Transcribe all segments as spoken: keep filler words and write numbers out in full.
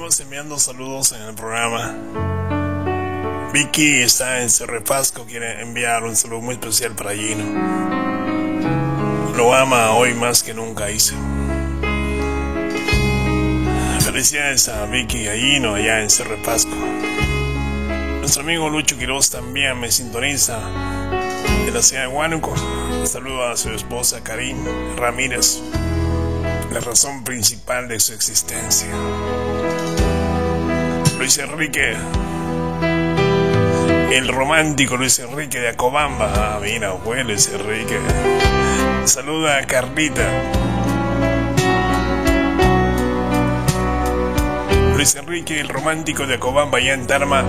Seguimos enviando saludos en el programa. Vicky está en Cerro Pasco, quiere enviar un saludo muy especial para Gino. Lo ama hoy más que nunca, dice. Felicidades a Vicky y a Gino allá en Cerro Pasco. Nuestro amigo Lucho Quiroz también me sintoniza de la ciudad de Huánuco. Saludo a su esposa Karin Ramírez, la razón principal de su existencia. Luis Enrique, el romántico Luis Enrique de Acobamba. Ah, mira, fue Luis Enrique. Saluda a Carlita. Luis Enrique, el romántico de Acobamba, allá en Tarma,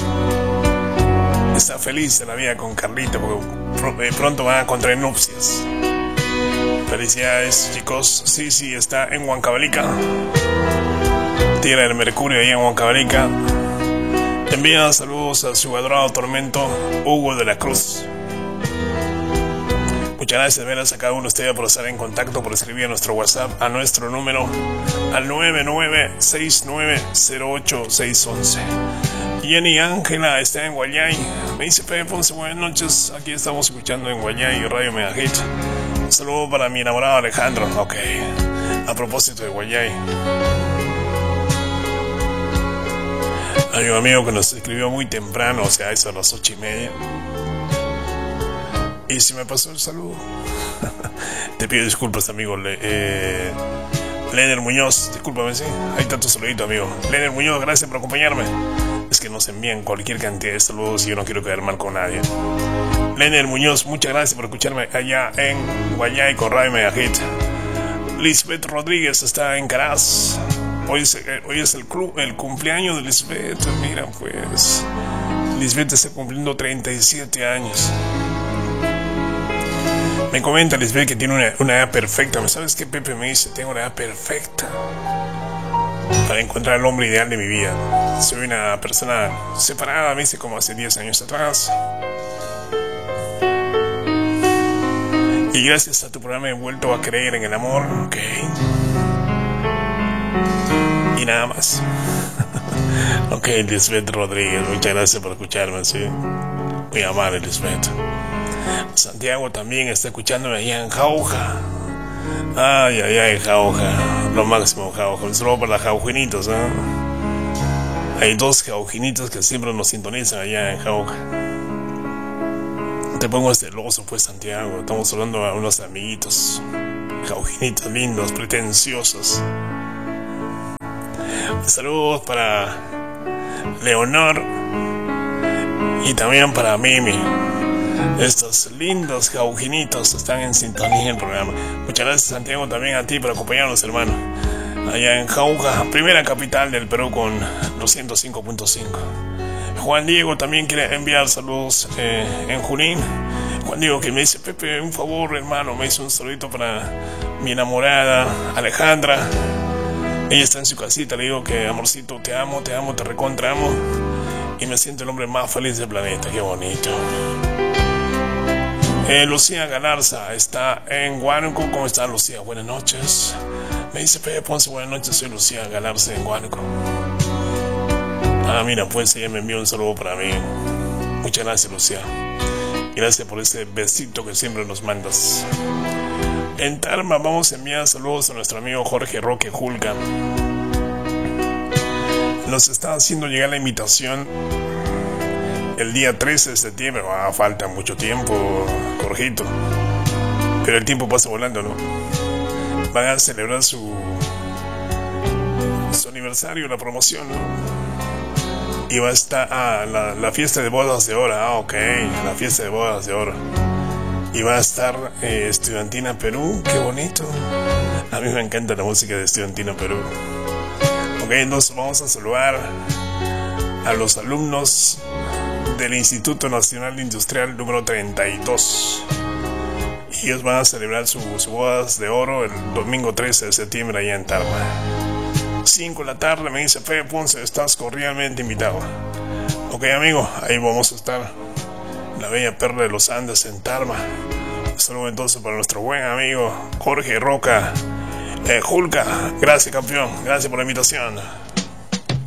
está feliz de la vida con Carlita porque pronto van a contraer nupcias. Felicidades, chicos. Sí, sí, está en Huancavelica, Tierra del Mercurio, ahí en Huancavelica. Envía saludos a su adorado tormento Hugo de la Cruz. Muchas gracias, veras, a cada uno de ustedes por estar en contacto, por escribir a nuestro WhatsApp, a nuestro número, al nueve nueve seis nueve cero ocho seis once. Jenny Ángela está en Guayay. Me dice Pepe Ponce, buenas noches. Aquí estamos escuchando en Guayay Radio Megahit. Un saludo para mi enamorado Alejandro. Ok, a propósito de Guayay, hay un amigo que nos escribió muy temprano, o sea, eso a las ocho y media, y si me pasó el saludo. Te pido disculpas, amigo. Le, eh, Lener Muñoz, discúlpame, sí. Ahí está tu saludito, amigo. Lener Muñoz, gracias por acompañarme. Es que nos envían cualquier cantidad de saludos y yo no quiero quedar mal con nadie. Lener Muñoz, muchas gracias por escucharme allá en Guayay con Radio Megahit. Lisbeth Rodríguez está en Caraz. Hoy es, eh, hoy es el, club, el cumpleaños de Lisbeth. Mira, pues Lisbeth está cumpliendo treinta y siete años. Me comenta Lisbeth que tiene una, una edad perfecta. ¿Sabes qué, Pepe? Me dice, tengo una edad perfecta para encontrar el hombre ideal de mi vida. Soy una persona separada, me dice, como hace diez años atrás. Y gracias a tu programa he vuelto a creer en el amor. Ok. Y nada más. Ok, Lisbeth Rodríguez, muchas gracias por escucharme, sí. Muy amable, Lisbeth. Santiago también está escuchándome allá en Jauja. Ay, ay, ay, Jauja. Lo máximo, Jauja. Un saludo para los jaujinitos, ¿eh? Hay dos jaujinitos que siempre nos sintonizan allá en Jauja. Te pongo celoso, pues, Santiago. Estamos hablando a unos amiguitos jaujinitos lindos, pretenciosos. Saludos para Leonor y también para Mimi. Estos lindos jaujinitos están en sintonía en el programa. Muchas gracias, Santiago, también a ti por acompañarnos, hermano. Allá en Jauja, primera capital del Perú con los ciento cinco punto cinco. Juan Diego también quiere enviar saludos eh, en Junín. Juan Diego que me dice, Pepe, un favor, hermano, me hizo un saludito para mi enamorada Alejandra. Ella está en su casita, le digo que, amorcito, te amo, te amo, te recontra amo. Y me siento el hombre más feliz del planeta, qué bonito. Eh, Lucía Galarza está en Huánuco. ¿Cómo está, Lucía? Buenas noches. Me dice Pepe Ponce, buenas noches, soy Lucía Galarza en Huánuco. Ah, mira, pues ella me envió un saludo para mí. Muchas gracias, Lucía. Gracias por ese besito que siempre nos mandas. En Tarma vamos a enviar saludos a nuestro amigo Jorge Roque Julca. Nos está haciendo llegar la invitación el día trece de septiembre. Ah, falta mucho tiempo, Jorgito, pero el tiempo pasa volando, ¿no? Van a celebrar su su aniversario, la promoción, ¿no? Y va a estar ah, la, la fiesta de bodas de oro. Ah, ok, la fiesta de bodas de oro. Y va a estar eh, Estudiantina Perú. Qué bonito. A mí me encanta la música de Estudiantina Perú. Ok, entonces vamos a saludar a los alumnos del Instituto Nacional Industrial número treinta y dos. Ellos van a celebrar sus su bodas de oro el domingo trece de septiembre allá en Tarma. cinco de la tarde, me dice Pepe Ponce, estás cordialmente invitado. Ok, amigo, ahí vamos a estar. La bella perla de los Andes en Tarma. Un saludo entonces para nuestro buen amigo Jorge Roca eh, Julca. Gracias, campeón, gracias por la invitación.